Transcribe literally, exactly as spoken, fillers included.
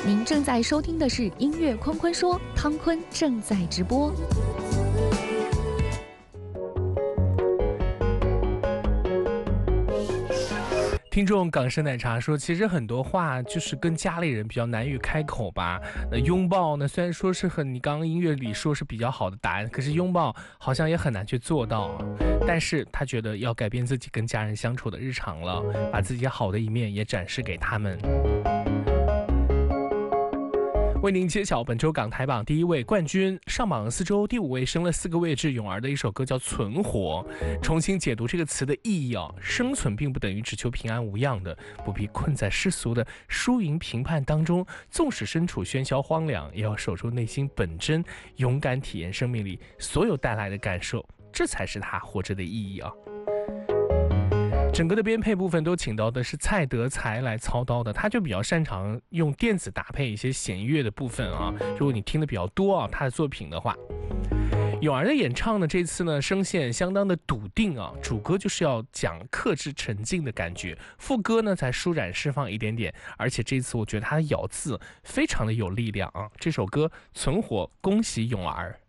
您正在收听的是音乐坤坤说，汤坤正在直播。 听众港式奶茶说，其实很多话就是跟家里人比较难于开口吧。那拥抱呢，虽然说是和你刚刚音乐里说是比较好的答案，可是拥抱好像也很难去做到啊。但是他觉得要改变自己跟家人相处的日常了，把自己好的一面也展示给他们。为您揭晓本周港台榜第一位冠军，上榜四周第五位，升了四个位置。泳儿的一首歌叫《存活》，重新解读这个词的意义啊，生存并不等于只求平安无恙的，不必困在世俗的输赢评判当中，纵使身处喧嚣荒凉，也要守住内心本真，勇敢体验生命里所有带来的感受，这才是他活着的意义啊。整个的编配部分都请到的是蔡德才来操刀的，他就比较擅长用电子搭配一些弦乐的部分啊。如果你听的比较多啊，他的作品的话，泳儿的演唱呢，这次呢声线相当的笃定啊，主歌就是要讲克制沉静的感觉，副歌呢才舒展释放一点点，而且这次我觉得他的咬字非常的有力量啊。这首歌《存活》，恭喜泳儿。